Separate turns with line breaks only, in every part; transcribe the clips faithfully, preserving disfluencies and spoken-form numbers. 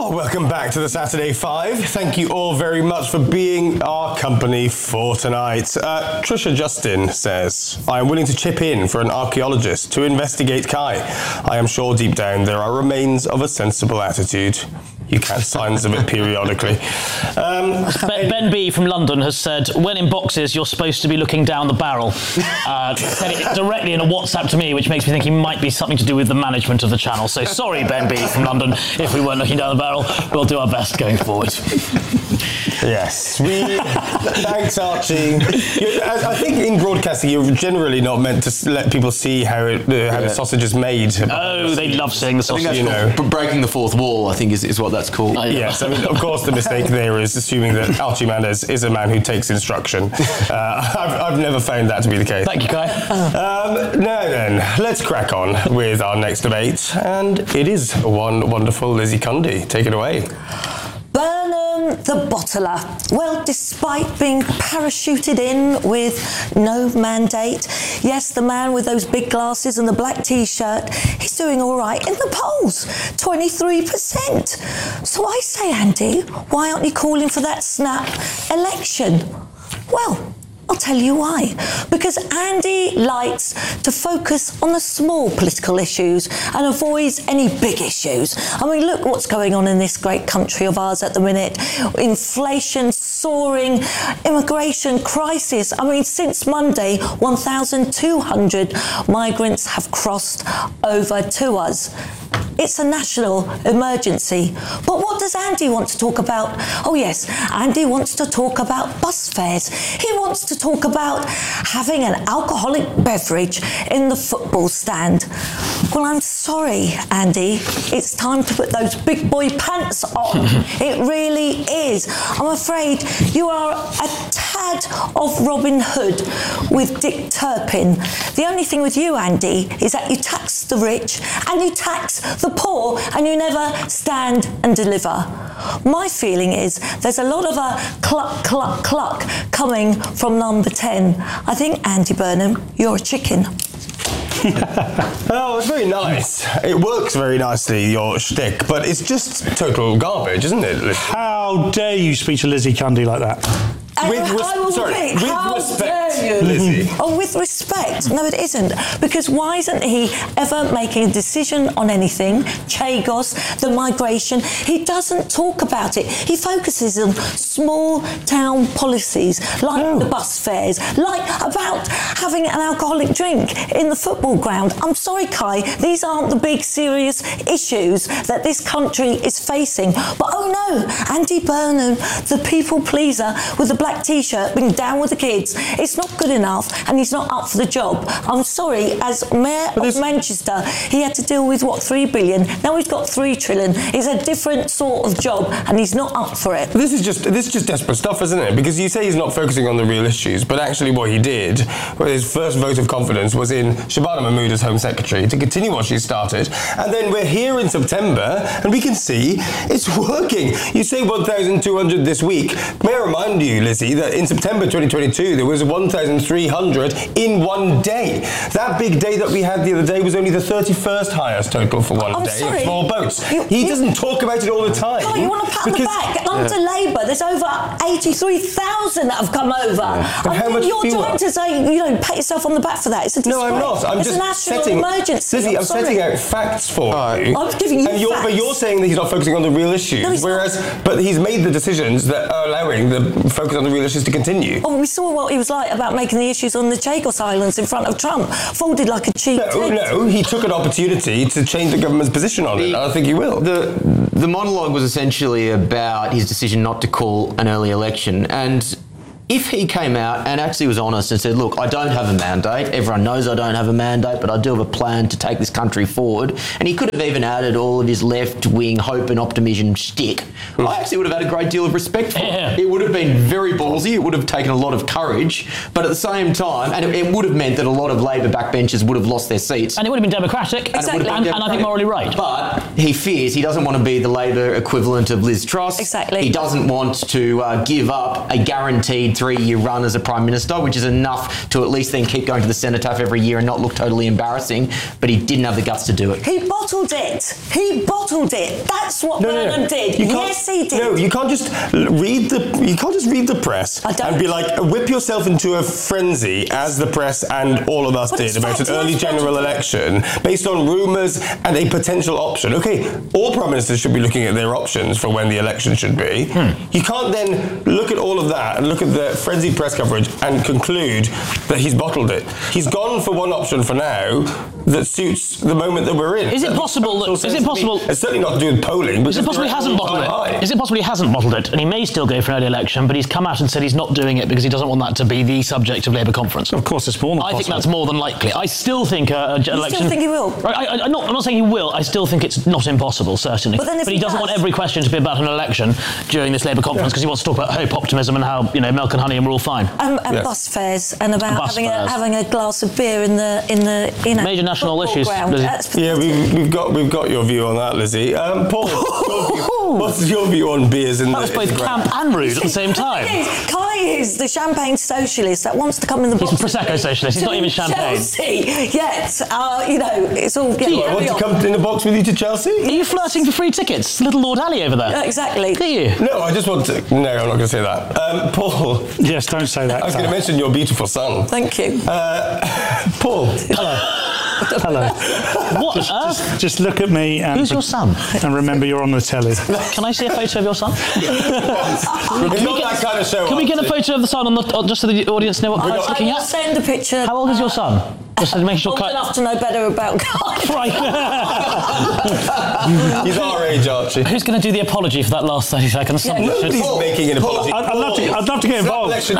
Oh, welcome back to the Saturday Five. Thank you all very much for being our company for tonight. Uh, Trisha Justin says, I am willing to chip in for an archaeologist to investigate Kai. I am sure deep down there are remains of a sensible attitude. You catch signs of it periodically. Um,
ben, Ben B from London has said, when in boxes, you're supposed to be looking down the barrel. Uh, said it directly in a WhatsApp to me, which makes me think it might be something to do with the management of the channel. So sorry, Ben B from London, if we weren't looking down the barrel. We'll do our best going forward.
Yes. We, thanks, Archie. You, I, I think in broadcasting, you're generally not meant to let people see how it, uh, how yeah. the sausage is made.
Oh, they love seeing the sausage.
I think that's you know. breaking the fourth wall, I think, is, is what that's called.
Oh, yeah.
Yes, I mean, of course, the mistake there is assuming that Archie Manders is a man who takes instruction. Uh, I've, I've never found that to be the case.
Thank you, Kai.
Um, now then, let's crack on with our next debate, and it is one wonderful Lizzie Cundy. Take it away.
Burnham the bottler. Well, despite being parachuted in with no mandate, yes, the man with those big glasses and the black T-shirt, he's doing all right in the polls, twenty-three percent. So I say, Andy, why aren't you calling for that snap election? Well, I'll tell you why. Because Andy likes to focus on the small political issues and avoids any big issues. I mean, look what's going on in this great country of ours at the minute. Inflation soaring, immigration crisis. I mean, since Monday, one thousand two hundred migrants have crossed over to us. It's a national emergency. But what does Andy want to talk about? Oh yes, Andy wants to talk about bus fares. He wants to talk about having an alcoholic beverage in the football stand. Well, I'm sorry, Andy. It's time to put those big boy pants on. It really is. I'm afraid you are a tad of Robin Hood with Dick Turpin. The only thing with you, Andy, is that you tax the rich and you tax the poor and you never stand and deliver. My feeling is there's a lot of a cluck, cluck, cluck coming from number ten. I think, Andy Burnham, you're a chicken.
Oh, it's very nice. It works very nicely, your shtick, but it's just total garbage, isn't it, Lizzie?
How dare you speak to Lizzie Cundy like that?
With, res- sorry, with
How
respect,
dare you?
Lizzie.
Oh, with respect. No, it isn't. Because why isn't he ever making a decision on anything? Chagos, the migration. He doesn't talk about it. He focuses on small town policies, like oh. the bus fares, like about having an alcoholic drink in the football ground. I'm sorry, Kai, these aren't the big serious issues that this country is facing. But oh no, Andy Burnham, the people pleaser with the black T-shirt, being down with the kids, it's not good enough, and he's not up for the job. I'm sorry, as Mayor of Manchester, he had to deal with, what, three billion? Now he's got three trillion. It's a different sort of job, and he's not up for it.
This is just this is just desperate stuff, isn't it? Because you say he's not focusing on the real issues, but actually what he did, well, his first vote of confidence was in Shabana Mahmood as Home Secretary to continue what she started, and then we're here in September, and we can see it's working. You say one thousand two hundred this week. May I remind you, Lizzie, that in September twenty twenty-two there was one thousand three hundred in one day. That big day that we had the other day was only the thirty-first highest total for one
I'm
day
sorry.
of small boats.
You,
he
you,
doesn't talk about it all the time.
Oh, you want to pat on the back? Under yeah. Labour, there's over eighty-three thousand that have come over. Yeah. I
how much
you're
fewer?
trying to say, you know, pat yourself on the back for that. It's a disgrace.
No, I'm not. I'm
it's
just
a national
setting,
emergency.
Lizzie, I'm,
I'm
setting out facts for
right.
you.
I'm giving you
and you're,
facts.
But you're saying that he's not focusing on the real issues,
no,
whereas,
not.
but he's made the decisions that are allowing the focus on the real issues to continue.
Oh, we saw what he was like about making the issues on the Chagos Islands in front of Trump. Folded like a cheap
No,
tent.
no, he took an opportunity to change the government's position on
the,
it. I think he will.
The, the monologue was essentially about his decision not to call an early election, and if he came out and actually was honest and said, look, I don't have a mandate, everyone knows I don't have a mandate, but I do have a plan to take this country forward, and he could have even added all of his left-wing hope and optimism shtick, mm. I actually would have had a great deal of respect for
yeah.
it. It would have been very ballsy, it would have taken a lot of courage, but at the same time, and it, it would have meant that a lot of Labor backbenchers would have lost their seats.
And it would have been democratic,
exactly.
and, and, and I think morally right.
But he fears he doesn't want to be the Labor equivalent of Liz Truss.
Exactly.
He doesn't want to uh, give up a guaranteed three-year run as a Prime Minister, which is enough to at least then keep going to the cenotaph every year and not look totally embarrassing, but he didn't have the guts to do it.
He bottled it. He bottled it. That's what
No, no,
Burnham
no.
did.
You can't-
Yes, he did.
No, you can't just read the. You can't just read the press
I don't-
and be like whip yourself into a frenzy as the press and all of us
But
did
it's
about an
fact,
early
it's
general
fact.
election based on rumours and a potential option. Okay, all prime ministers should be looking at their options for when the election should be.
Hmm.
You can't then look at all of that and look at the frenzied press coverage and conclude that he's bottled it. He's gone for one option for now that suits the moment that we're in.
Is it
That
possible
makes
that-
total
is it
sense to me.
possible-
It's certainly not to do with polling.
Is it possible he hasn't bottled it? Is it possible he hasn't bottled it, and he may still go for an early election, but he's come out and said he's not doing it because he doesn't want that to be the subject of Labour conference?
Of course, it's more than
I think
possible.
that's more than likely. I still think a, a
still
election.
think he will?
I, I, I'm, not, I'm not saying he will. I still think it's not impossible, certainly.
But then if
but he,
he
doesn't
does-
want every question to be about an election during this Labour conference because he wants to talk about hope, optimism, and how you know milk and honey are all fine.
And, and
Yes.
bus fares and about
And bus
having a,
fares.
having a glass of beer in the in the you know
Major national
football
issues,
ground.
Lizzie.
That's
Yeah,
pathetic.
we've, we've got we've got your view on that, Lizzie. Um, Paul, what's your view, what's your view on beers in
That was
the?
both
in the
camp and rude at the same time.
Yes, Kai is the champagne socialist that wants to come in the
He's
box.
a Prosecco socialist, he's not
to
even champagne.
Chelsea, yet, uh, you know, it's all. Yeah,
I want to come in the box with you to Chelsea?
Are you flirting for free tickets? Little Lord Ali over there.
Uh, exactly.
Are you?
No, I just want to. No, I'm not going to say that. Um, Paul,
Yes, don't say that.
I was going to
Claire.
mention your beautiful son.
Thank you.
Uh, Paul,
Hello.
What on earth?
Just, just look at me and,
Who's your son?
and remember you're on the telly.
Can I see a photo of your son?
it's not that kind of show.
Can we get a
Archie.
photo of the son on the uh, just so the audience know what
We
Kai's
got-
looking
I will
at?
send a picture.
How old is your son? Just to make sure
Old
Kai.
enough to know better about Kai.
Right.
He's our age, Archie.
Who's going to do the apology for that last thirty seconds? Someone
Yeah,
should.
Nobody's making an apology.
I'd, I'd love to. I'd love to get involved.
Election-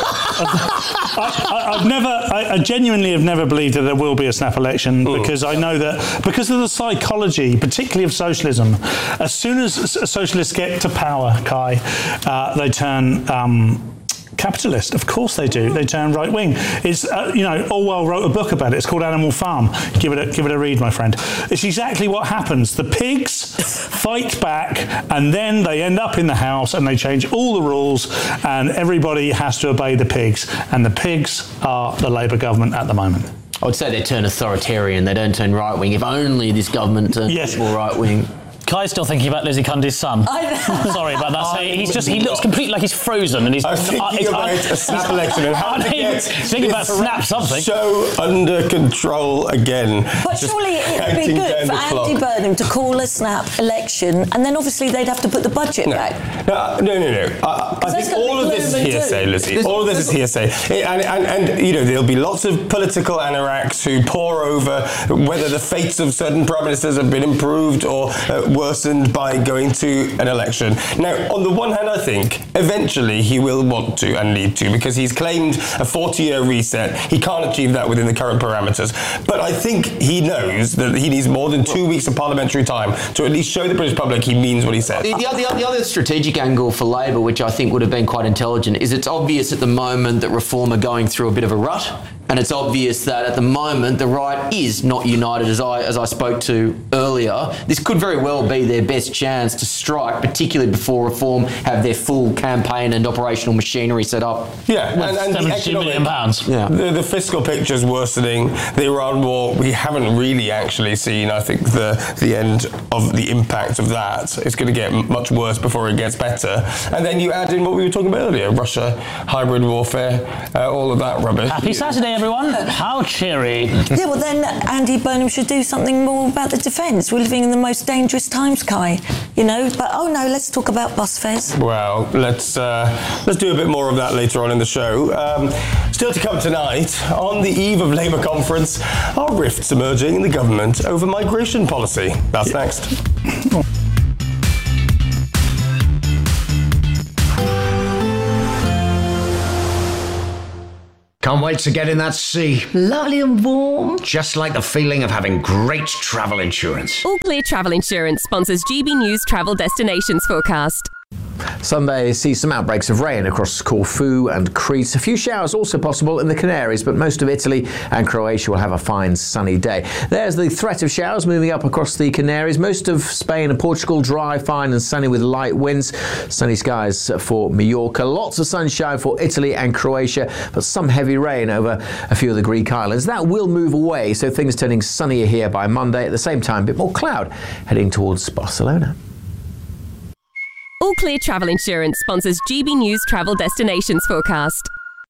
I, I, I've never, I, I genuinely have never believed that there will be a snap election because I know that because of the psychology, particularly of socialism, as soon as s- socialists get to power, Kai, uh, they turn. Um, Capitalist, of course they do. They turn right wing. It's uh, you know Orwell wrote a book about it. It's called Animal Farm. Give it a, give it a read, my friend. It's exactly what happens. The pigs fight back, and then they end up in the house, and they change all the rules, and everybody has to obey the pigs. And the pigs are the Labour government at the moment.
I would say they turn authoritarian, they don't turn right wing. If only this government turned
Yes.
more right wing.
Kai's still thinking about Lizzie Cundy's son.
I know.
Sorry about that. So
I'm
he's just, he looks
not.
completely like he's frozen and he's.
I was thinking
uh, he's-
about a snap election and how to
I'm
get
thinking about
this
snap something.
show under control again.
But
Just
surely it would be
counting
good
down
for
the
Andy
clock.
Burnham to call a snap election, and then obviously they'd have to put the budget
No,
back.
no, no, no. no. I, I
that's
think
gonna
all
be
of this is
gloom and
hearsay,
doom.
Lizzie. All of this is hearsay. Eh, And, and, and, you know, there'll be lots of political anoraks who pour over whether the fates of certain prime ministers have been improved or uh, worsened by going to an election. Now, on the one hand, I think eventually he will want to and need to because he's claimed a forty-year reset. He can't achieve that within the current parameters. But I think he knows that he needs more than two weeks of parliamentary time to at least show the British public he means what he says.
The, the, the, the other strategic angle for Labor, which I think would have been quite intelligent, is it's obvious at the moment that Reform are going through a bit of a rut. And it's obvious that at the moment the right is not united, as I as I spoke to earlier. This could very well be their best chance to strike, particularly before Reform have their full campaign and operational machinery set up.
Yeah, and, and the
seventy-two million
economic,
pounds.
Yeah.
the, the fiscal picture's worsening. The Iran war, we haven't really actually seen, I think, the the end of the impact of that. It's going to get m- much worse before it gets better. And then you add in what we were talking about earlier, Russia, hybrid warfare, uh, all of that rubbish.
Happy Saturday, everyone. How cheery.
Yeah, well then Andy Burnham should do something more about the defence. We're living in the most dangerous times, Kai. You know, but oh no, let's talk about bus fares.
Well, let's uh, let's do a bit more of that later on in the show. Um, still to come tonight, on the eve of Labour conference, are rifts emerging in the government over migration policy. That's next.
Can't wait to get in that sea. Lovely and warm. Just like the feeling of having great travel insurance.
All Clear Travel Insurance sponsors G B News Travel Destinations Forecast. Sunday sees some outbreaks of rain across Corfu and Crete. A few showers also possible in the Canaries, but most of Italy and Croatia will have a fine sunny day. There's the threat of showers moving up across the Canaries. Most of Spain and Portugal dry, fine and sunny with light winds. Sunny skies for Mallorca. Lots of sunshine for Italy and Croatia, but some heavy rain over a few of the Greek islands. That will move away, so things turning sunnier here by Monday. At the same time, a bit more cloud heading towards Barcelona.
All Clear Travel Insurance sponsors G B News Travel Destinations Forecast.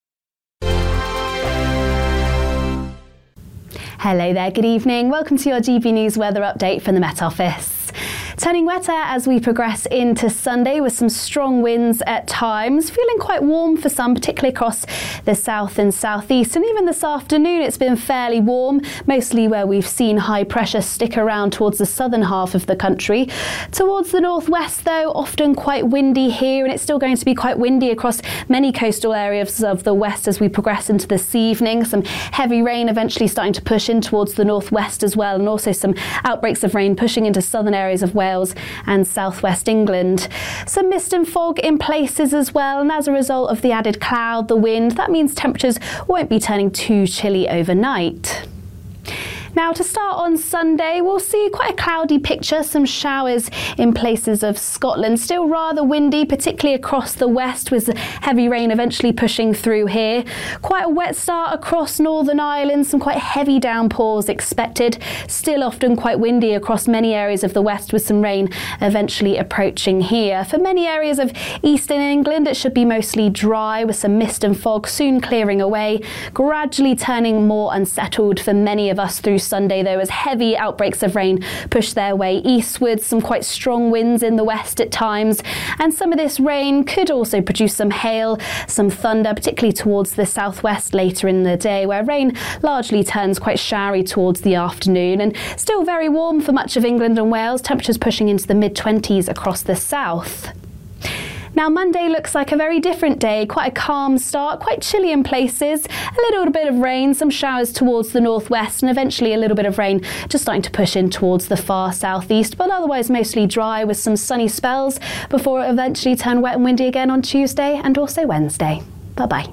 Hello there, good evening. Welcome to your G B News weather update from the Met Office. Turning wetter as we progress into Sunday with some strong winds at times. Feeling quite warm for some, particularly across the south and southeast. And even this afternoon it's been fairly warm, mostly where we've seen high pressure stick around towards the southern half of the country. Towards the northwest though, often quite windy here, and it's still going to be quite windy across many coastal areas of the west as we progress into this evening. Some heavy rain eventually starting to push in towards the northwest as well, and also some outbreaks of rain pushing into southern areas of Wales and southwest England. Some mist and fog in places as well, and as a result of the added cloud, the wind, that means temperatures won't be turning too chilly overnight. Now, to start on Sunday, we'll see quite a cloudy picture, some showers in places of Scotland. Still rather windy, particularly across the west, with heavy rain eventually pushing through here. Quite a wet start across Northern Ireland, some quite heavy downpours expected. Still often quite windy across many areas of the west, with some rain eventually approaching here. For many areas of eastern England, it should be mostly dry, with some mist and fog soon clearing away, gradually turning more unsettled for many of us through Sunday, though, as heavy outbreaks of rain push their way eastwards, some quite strong winds in the west at times, and some of this rain could also produce some hail, some thunder, particularly towards the southwest later in the day, where rain largely turns quite showery towards the afternoon, and still very warm for much of England and Wales, temperatures pushing into the mid twenties across the south. Now, Monday looks like a very different day, quite a calm start, quite chilly in places, a little bit of rain, some showers towards the northwest, and eventually a little bit of rain just starting to push in towards the far southeast, but otherwise mostly dry with some sunny spells before it eventually turn wet and windy again on Tuesday and also Wednesday. Bye-bye.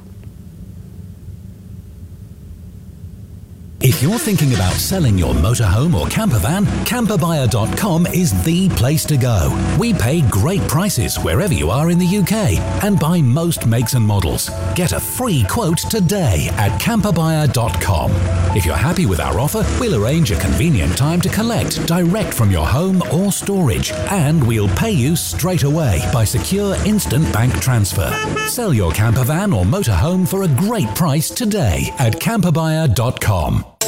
If you're thinking about selling your motorhome or camper van, camper buyer dot com is the place to go. We pay great prices wherever you are in the U K and buy most makes and models. Get a free quote today at camper buyer dot com. If you're happy with our offer, we'll arrange a convenient time to collect direct from your home or storage, and we'll pay you straight away by secure instant bank transfer. Sell your camper van or motorhome for a great price today at camper buyer dot com.